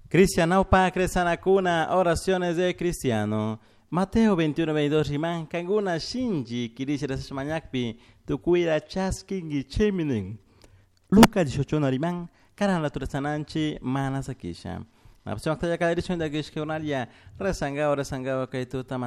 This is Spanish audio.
Cristianaupa Cresanacuna, oraciones de cristiano. Mateo 21:22 riman, kanguna shinji, kirishira sashmanyakpi, tukuira chaskingi cheminin. Luka 18 riman, karan la turasananchi, manasakisha. Napsimak taja kadirichon da gishke unalia, resangao kaitu